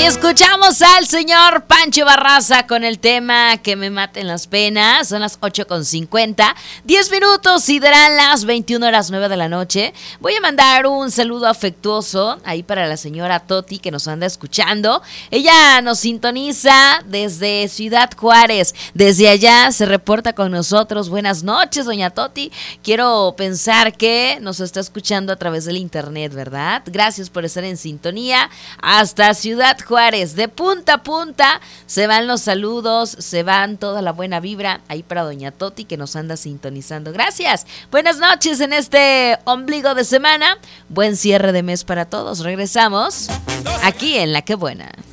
Ahí escuchamos al señor Pancho Barraza con el tema Que me maten las penas. Son las 8:50, 10 minutos y darán las 21:09 de la noche. Voy a mandar un saludo afectuoso ahí para la señora Toti que nos anda escuchando. Ella nos sintoniza desde Ciudad Juárez. Desde allá se reporta con nosotros. Buenas noches, doña Toti. Quiero pensar que nos está escuchando a través del internet, ¿verdad? Gracias por estar en sintonía. Hasta Ciudad Juárez, de punta a punta, se van los saludos, se van toda la buena vibra ahí para doña Toti que nos anda sintonizando. Gracias, buenas noches en este ombligo de semana, buen cierre de mes para todos. Regresamos aquí en La Qué Buena.